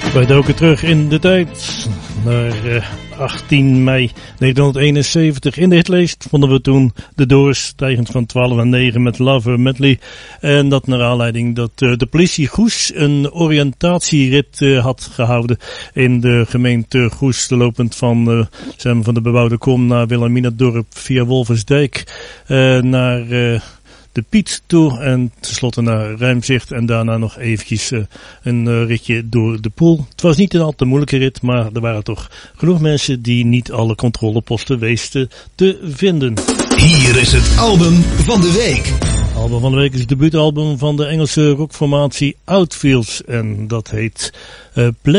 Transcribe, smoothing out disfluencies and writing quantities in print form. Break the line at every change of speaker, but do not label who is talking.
Wij doken terug in de tijd naar 18 mei 1971. In de hitlijst vonden we toen de Doors, stijgend van 12 en 9 met Lover Medley. En dat naar aanleiding dat de politie Goes een oriëntatierit had gehouden in de gemeente Goes. Lopend van de bebouwde kom naar Wilhelminadorp via Wolversdijk naar de Piet toe en tenslotte naar Ruimzicht en daarna nog eventjes een ritje door de Poel. Het was niet een al te moeilijke rit, maar er waren toch genoeg mensen die niet alle controleposten wisten te vinden.
Hier is het album van de week.
Het album van de week is het debuutalbum van de Engelse rockformatie Outfields en dat heet Play